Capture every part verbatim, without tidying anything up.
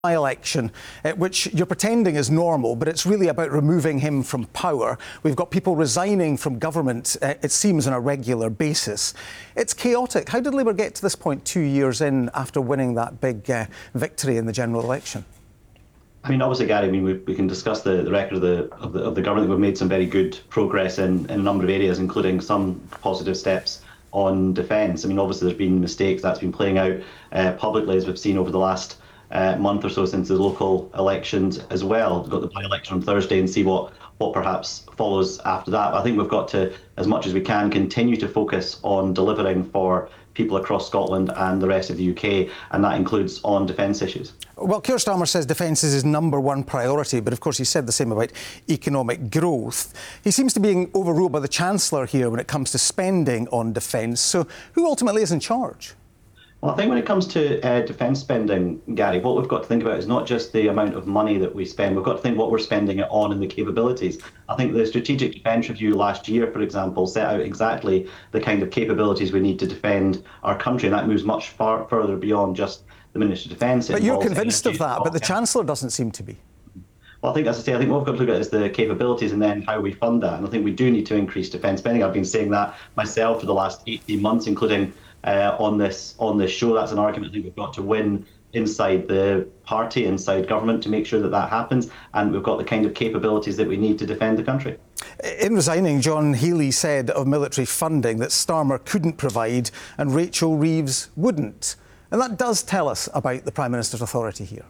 Election, uh, which you're pretending is normal, but it's really about removing him from power. We've got people resigning from government, uh, it seems, on a regular basis. It's chaotic. How did Labour get to this point two years in after winning that big uh, victory in the general election? I mean, obviously, Gary, I mean, we, we can discuss the, the record of the, of the of the government. We've made some very good progress in, in a number of areas, including some positive steps on defence. I mean, obviously, there's been mistakes. That's been playing out uh, publicly, as we've seen over the last Uh, month or so since the local elections as well. We've got the by-election on Thursday and see what, what perhaps follows after that. But I think we've got to, as much as we can, continue to focus on delivering for people across Scotland and the rest of the U K, and that includes on defence issues. Well, Keir Starmer says defence is his number one priority, but of course he said the same about economic growth. He seems to be being overruled by the Chancellor here when it comes to spending on defence. So who ultimately is in charge? Well, I think when it comes to uh, defence spending, Gary, what we've got to think about is not just the amount of money that we spend. We've got to think what we're spending it on and the capabilities. I think the Strategic Defence Review last year, for example, set out exactly the kind of capabilities we need to defend our country, and that moves much far further beyond just the Ministry of Defence. But you're convinced of that, but the Chancellor doesn't seem to be. Well, I think, as I say, I think what we've got to look at is the capabilities and then how we fund that. And I think we do need to increase defence spending. I've been saying that myself for the last eighteen months, including uh, on this on this show. That's an argument I think we've got to win inside the party, inside government, to make sure that that happens. And we've got the kind of capabilities that we need to defend the country. In resigning, John Healey said of military funding that Starmer couldn't provide and Rachel Reeves wouldn't. And that does tell us about the Prime Minister's authority here.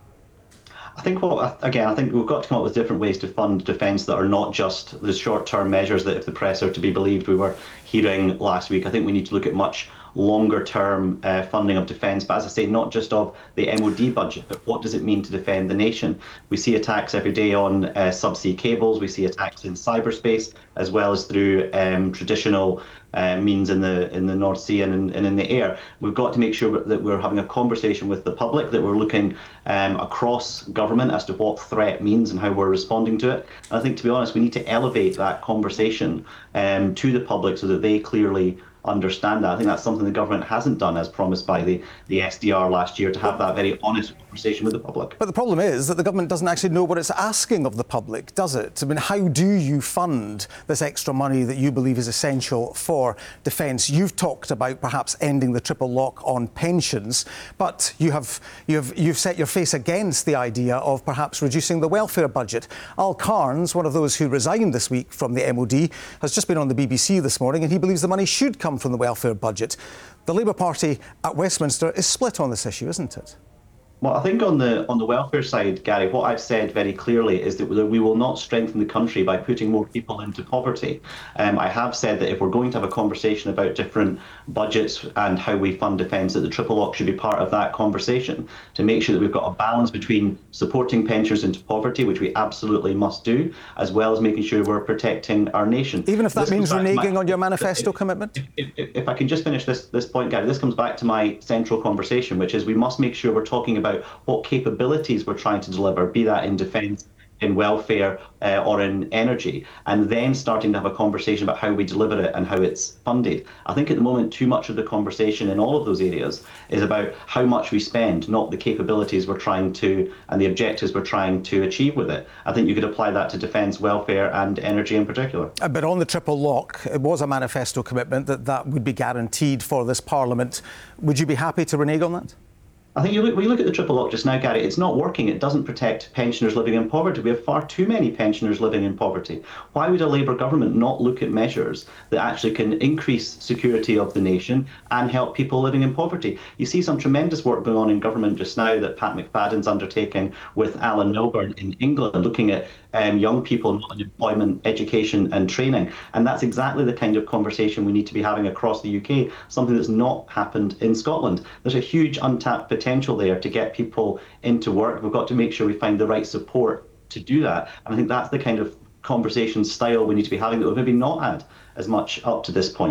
I think, what, again, I think we've got to come up with different ways to fund defence that are not just the short-term measures that, if the press are to be believed, we were hearing last week. I think we need to look at much longer-term uh, funding of defence, but as I say, not just of the M O D budget, but what does it mean to defend the nation? We see attacks every day on uh, subsea cables, we see attacks in cyberspace, as well as through um, traditional uh, means in the in the North Sea and in, and in the air. We've got to make sure that we're having a conversation with the public, that we're looking um, across government as to what threat means and how we're responding to it. And I think, to be honest, we need to elevate that conversation um, to the public so that they clearly understand that. I think that's something the government hasn't done, as promised by the, the S D R last year, to have that very honest conversation with the public. But the problem is that the government doesn't actually know what it's asking of the public, does it? I mean, how do you fund this extra money that you believe is essential for defence? You've talked about perhaps ending the triple lock on pensions, but you have, you have, you've set your face against the idea of perhaps reducing the welfare budget. Al Carnes, one of those who resigned this week from the M O D, has just been on the B B C this morning, and he believes the money should come from the welfare budget. The Labour Party at Westminster is split on this issue, isn't it? Well, I think on the on the welfare side, Gary, what I've said very clearly is that we will not strengthen the country by putting more people into poverty. Um, I have said that if we're going to have a conversation about different budgets and how we fund defence, that the triple lock should be part of that conversation, to make sure that we've got a balance between supporting pensioners into poverty, which we absolutely must do, as well as making sure we're protecting our nation. Even if that this means reneging my, on your manifesto if, commitment? If, if, if I can just finish this, this point, Gary, this comes back to my central conversation, which is we must make sure we're talking about what capabilities we're trying to deliver, be that in defence, in welfare uh, or in energy, and then starting to have a conversation about how we deliver it and how it's funded. I think at the moment too much of the conversation in all of those areas is about how much we spend, not the capabilities we're trying to and the objectives we're trying to achieve with it. I think you could apply that to defence, welfare and energy in particular. But on the triple lock, it was a manifesto commitment that that would be guaranteed for this Parliament. Would you be happy to renege on that? I think you look, when you look at the triple lock just now, Gary, it's not working. It doesn't protect pensioners living in poverty. We have far too many pensioners living in poverty. Why would a Labour government not look at measures that actually can increase security of the nation and help people living in poverty? You see some tremendous work going on in government just now that Pat McFadden's undertaking with Alan Milburn in England, looking at um, young people not in employment, education and training. And that's exactly the kind of conversation we need to be having across the U K, something that's not happened in Scotland. There's a huge untapped potential potential there to get people into work. We've got to make sure we find the right support to do that. And I think that's the kind of conversation style we need to be having that we've maybe not had as much up to this point.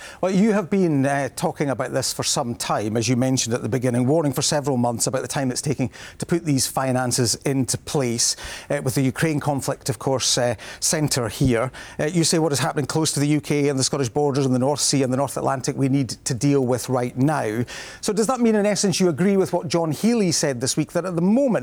Well, you have been uh, talking about this for some time, as you mentioned at the beginning, warning for several months about the time it's taking to put these finances into place, uh, with the Ukraine conflict, of course, uh, centre here. Uh, you say what is happening close to the U K and the Scottish borders and the North Sea and the North Atlantic we need to deal with right now. So does that mean, in essence, you agree with what John Healey said this week, that at the moment